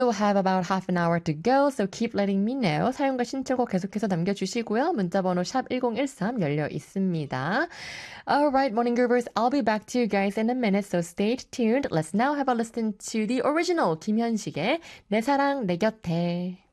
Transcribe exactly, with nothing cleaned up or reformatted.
We'll have about half an hour to go, so keep letting me know. 사용과 신청곡 계속해서 남겨주시고요. 문자번호 샵 일공일삼 열려 있습니다. Alright, Morning Groovers, I'll be back to you guys in a minute, so stay tuned. Let's now have a listen to the original 김현식의 내 사랑 내 곁에.